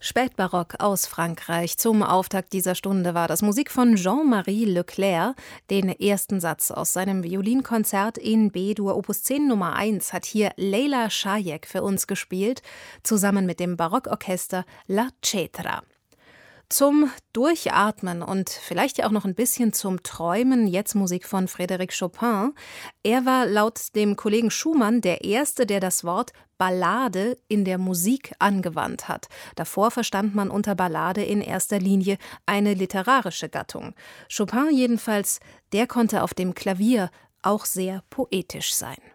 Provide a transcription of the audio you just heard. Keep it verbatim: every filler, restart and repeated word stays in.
Spätbarock aus Frankreich. Zum Auftakt dieser Stunde war das Musik von Jean-Marie Leclerc. Den ersten Satz aus seinem Violinkonzert in B-Dur Opus zehn Nummer eins hat hier Leila Shayek für uns gespielt, zusammen mit dem Barockorchester La Cetra. Zum Durchatmen und vielleicht ja auch noch ein bisschen zum Träumen jetzt Musik von Frédéric Chopin. Er war laut dem Kollegen Schumann der Erste, der das Wort Ballade in der Musik angewandt hat. Davor verstand man unter Ballade in erster Linie eine literarische Gattung. Chopin jedenfalls, der konnte auf dem Klavier auch sehr poetisch sein.